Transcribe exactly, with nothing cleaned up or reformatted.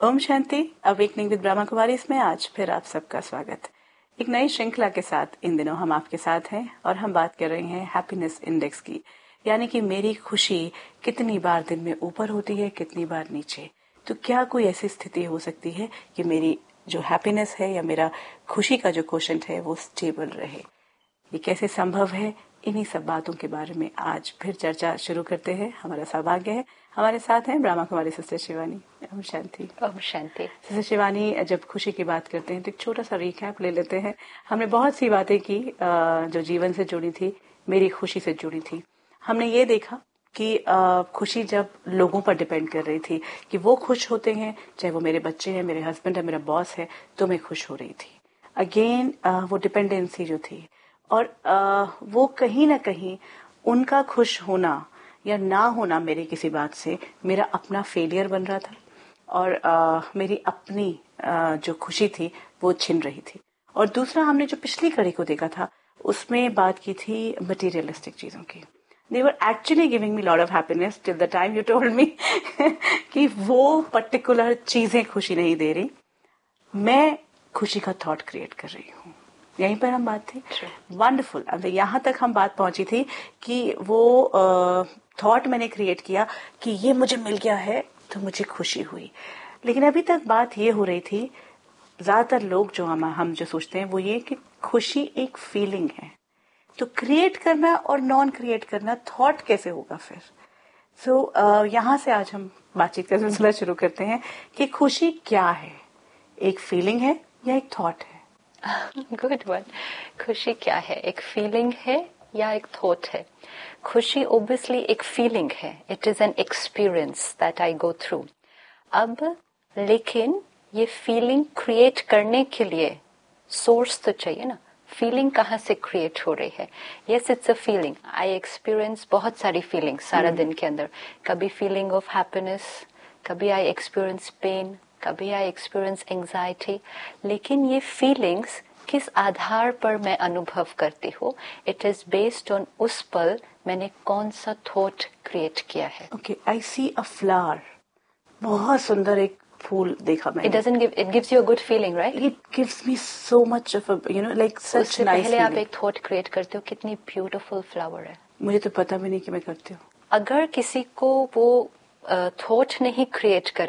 Om Shanti. Awakening with Brahma Kumari इसमें आज फिर आप सबका स्वागत। एक नई श्रृंखला के साथ इन दिनों हम आपके साथ हैं और हम बात कर रहे हैं हैप्पीनेस इंडेक्स की, यानी कि मेरी खुशी कितनी बार दिन में ऊपर होती है, कितनी बार नीचे। तो क्या कोई ऐसी स्थिति हो सकती है कि मेरी जो हैप्पीनेस है या मेरा खुशी का जो क्वोशंट है वो स्टेबल रहे? ये कैसे संभव है? इन्हीं सब बातों के बारे में आज फिर चर्चा शुरू करते हैं। हमारा सौभाग्य है, हमारे साथ हैं ब्रह्मा कुमारी सिस्टर शिवानी। ओम शांति। ओम शांति। सिस्टर शिवानी, जब खुशी की बात करते हैं तो एक छोटा सा रिकैप ले लेते हैं। हमने बहुत सी बातें की जो जीवन से जुड़ी थी, मेरी खुशी से जुड़ी थी। हमने ये देखा कि खुशी जब लोगों पर डिपेंड कर रही थी कि वो खुश होते हैं, चाहे वो मेरे बच्चे हैं, मेरे हस्बैंड है, मेरा बॉस है, तो मैं खुश हो रही थी। अगेन वो डिपेंडेंसी जो थी, और आ, वो कहीं ना कहीं उनका खुश होना या ना होना मेरी किसी बात से मेरा अपना फेलियर बन रहा था, और आ, मेरी अपनी आ, जो खुशी थी वो छिन रही थी। और दूसरा, हमने जो पिछली कड़ी को देखा था उसमें बात की थी मटेरियलिस्टिक चीजों की। They were actually giving me lot of happiness till the time you told me कि वो पर्टिकुलर चीजें खुशी नहीं दे रही, मैं खुशी का थॉट क्रिएट कर रही हूँ। यहीं पर हम बात थी। वंडरफुल। अब यहाँ तक हम बात पहुंची थी कि वो थॉट मैंने क्रिएट किया कि ये मुझे मिल गया है तो मुझे खुशी हुई। लेकिन अभी तक बात ये हो रही थी, ज्यादातर लोग जो हम हम जो सोचते हैं वो ये कि खुशी एक फीलिंग है, तो क्रिएट करना और नॉन क्रिएट करना थॉट कैसे होगा फिर? सो so, uh, यहाँ से आज हम बातचीत का सिलसिला शुरू करते हैं कि खुशी क्या है, एक फीलिंग है या एक थॉट है? Good one. खुशी क्या है, एक फीलिंग है या एक थॉट है? खुशी ओब्वियसली एक फीलिंग है, it is an experience that I go through. अब लेकिन ये फीलिंग क्रिएट करने के लिए सोर्स तो चाहिए ना। फीलिंग कहाँ से क्रिएट हो रही है? Yes, it's a feeling. I experience बहुत सारी फीलिंग्स सारा hmm. दिन के अंदर। कभी फीलिंग ऑफ हैप्पीनेस, कभी आई एक्सपीरियंस पेन, कभी आई एक्सपीरियंस एंजाइटी। लेकिन ये फीलिंग्स किस आधार पर मैं अनुभव करती हूँ, इट इज बेस्ड ऑन उस पल मैंने कौन सा थॉट क्रिएट किया है। ओके, आई सी अ फ्लावर, बहुत सुंदर एक फूल देखा मैंने। It doesn't give, it gives you a good feeling, right? It gives me so much of a, you know, like such उससे nice पहले feeling. आप एक थॉट क्रिएट करते हो, कितनी ब्यूटीफुल फ्लावर है। मुझे तो पता भी नहीं कि मैं करती हूँ। अगर किसी को वो थॉट नहीं क्रिएट करे